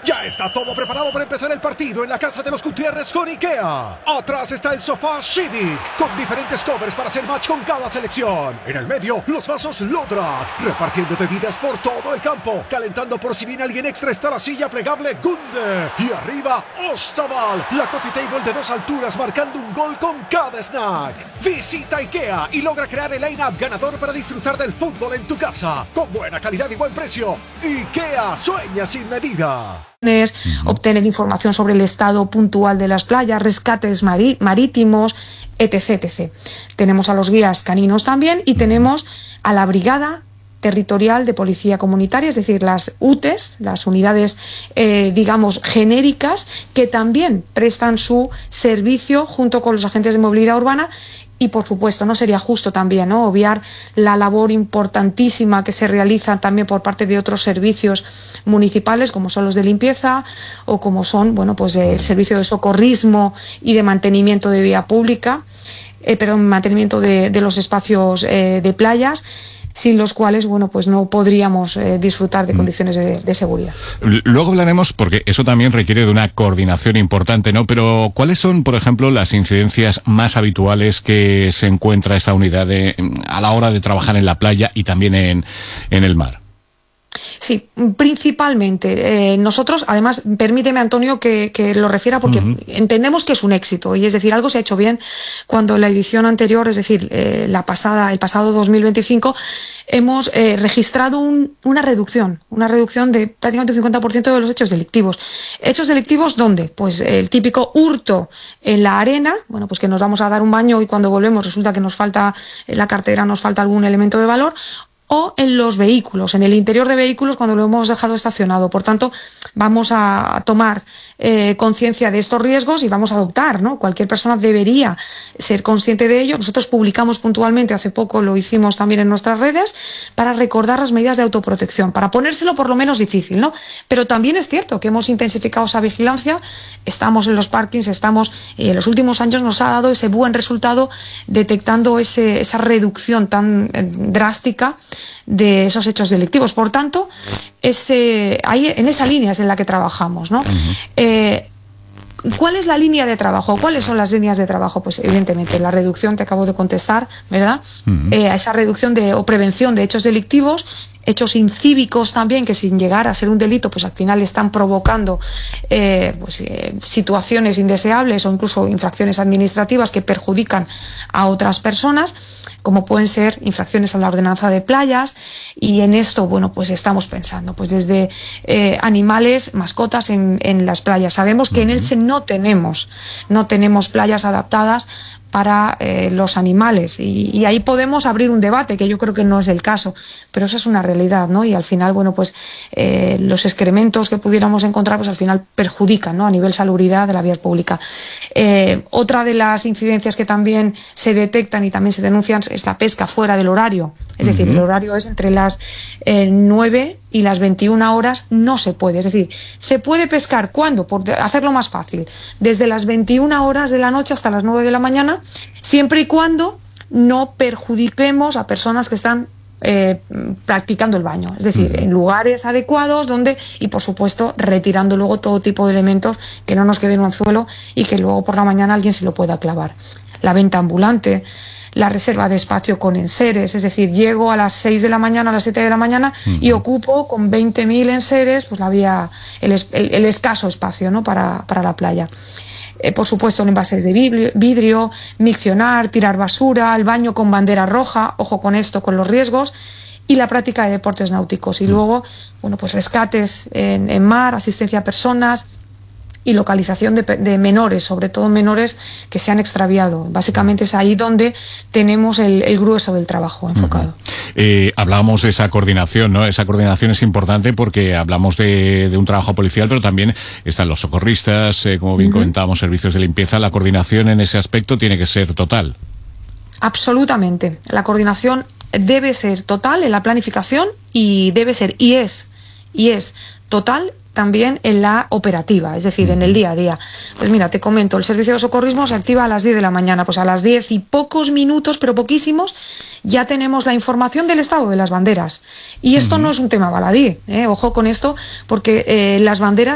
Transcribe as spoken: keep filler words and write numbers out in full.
Ya está todo preparado para empezar el partido en la casa de los Gutiérrez con IKEA. Atrás está el sofá Civic, con diferentes covers para hacer match con cada selección. En el medio, los vasos Lodrat, repartiendo bebidas por todo el campo. Calentando por si viene alguien extra está la silla plegable Gunde. Y arriba, Ostaval, la coffee table de dos alturas marcando un gol con cada snack. Visita IKEA y logra crear el line-up ganador para disfrutar del fútbol en tu casa. Con buena calidad y buen precio. IKEA, sueña sin medida. Obtener información sobre el estado puntual de las playas, rescates marí marítimos, etc, etcétera. Tenemos a los guías caninos también y tenemos a la brigada territorial de policía comunitaria, es decir, las U T E S, las unidades, eh, digamos, genéricas, que también prestan su servicio junto con los agentes de movilidad urbana. Y, por supuesto, no sería justo también, ¿no?, obviar la labor importantísima que se realiza también por parte de otros servicios municipales, como son los de limpieza o como son, bueno, pues el servicio de socorrismo y de mantenimiento de vía pública, eh, perdón, mantenimiento de, de los espacios eh, de playas, sin los cuales, bueno, pues no podríamos eh, disfrutar de condiciones de, de seguridad. Luego hablaremos, porque eso también requiere de una coordinación importante, ¿no? Pero, ¿cuáles son, por ejemplo, las incidencias más habituales que se encuentra esta unidad de, a la hora de trabajar en la playa y también en, en el mar? Sí, principalmente. Eh, nosotros, además, permíteme, Antonio, que, que lo refiera porque uh-huh. entendemos que es un éxito y es decir, algo se ha hecho bien cuando en la edición anterior, es decir, eh, la pasada, el pasado dos mil veinticinco, hemos eh, registrado un, una reducción, una reducción de prácticamente un cincuenta por ciento de los hechos delictivos. ¿Hechos delictivos dónde? Pues el típico hurto en la arena, bueno, pues que nos vamos a dar un baño y cuando volvemos resulta que nos falta en la cartera, nos falta algún elemento de valor, o en los vehículos, en el interior de vehículos cuando lo hemos dejado estacionado. Por tanto, vamos a tomar eh, conciencia de estos riesgos y vamos a adoptar, ¿no? Cualquier persona debería ser consciente de ello. Nosotros publicamos puntualmente, hace poco lo hicimos también en nuestras redes, para recordar las medidas de autoprotección, para ponérselo por lo menos difícil, ¿no? Pero también es cierto que hemos intensificado esa vigilancia, estamos en los parkings, estamos, eh, en los últimos años nos ha dado ese buen resultado detectando ese, esa reducción tan eh, drástica de esos hechos delictivos. Por tanto, ese, ahí, en esa línea es en la que trabajamos, ¿no? Uh-huh. eh, ¿Cuál es la línea de trabajo? ¿Cuáles son las líneas de trabajo? Pues evidentemente la reducción, te acabo de contestar, ¿verdad? Uh-huh. eh, esa reducción de, o prevención de hechos delictivos, hechos incívicos también, que sin llegar a ser un delito, pues al final están provocando eh, pues, eh, situaciones indeseables o incluso infracciones administrativas que perjudican a otras personas, como pueden ser infracciones a la ordenanza de playas, y en esto, bueno, pues estamos pensando, pues desde eh, animales, mascotas en, en las playas. Sabemos que en Elche no tenemos, no tenemos playas adaptadas para eh, los animales y, y ahí podemos abrir un debate que yo creo que no es el caso, pero esa es una realidad, ¿no? Y al final, bueno, pues eh, los excrementos que pudiéramos encontrar, pues al final perjudican, ¿no?, a nivel salubridad de la vía pública. Eh, otra de las incidencias que también se detectan y también se denuncian es la pesca fuera del horario, es uh-huh. decir, el horario es entre las eh, nueve y las veintiuna horas, no se puede, es decir, se puede pescar, ¿cuándo? Por hacerlo más fácil, desde las veintiuna horas de la noche hasta las nueve de la mañana, siempre y cuando no perjudiquemos a personas que están eh, practicando el baño, es decir, uh-huh. en lugares adecuados donde, y por supuesto retirando luego todo tipo de elementos que no nos queden en un anzuelo y que luego por la mañana alguien se lo pueda clavar. La venta ambulante, la reserva de espacio con enseres, es decir, llego a las seis de la mañana, a las siete de la mañana uh-huh. y ocupo con veinte mil enseres pues la vía, el, el, el escaso espacio, ¿no?, para, para la playa. Eh, por supuesto, en envases de vidrio, vidrio, miccionar, tirar basura, el baño con bandera roja, ojo con esto, con los riesgos, y la práctica de deportes náuticos. Y uh-huh. luego, bueno, pues rescates en, en mar, asistencia a personas y localización de, de menores, sobre todo menores que se han extraviado. Básicamente es ahí donde tenemos el, el grueso del trabajo enfocado. Uh-huh. Eh, hablábamos de esa coordinación, ¿no? Esa coordinación es importante porque hablamos de, de un trabajo policial, pero también están los socorristas, eh, como bien uh-huh. comentábamos, servicios de limpieza. La coordinación en ese aspecto tiene que ser total. Absolutamente. La coordinación debe ser total en la planificación y debe ser, y es, y es total también en la operativa, es decir, en el día a día. Pues mira, te comento, el servicio de socorrismo se activa a las diez de la mañana, pues a las diez y pocos minutos, pero poquísimos, ya tenemos la información del estado de las banderas. Y esto uh-huh. no es un tema baladí, ¿eh? Ojo con esto, porque eh, las banderas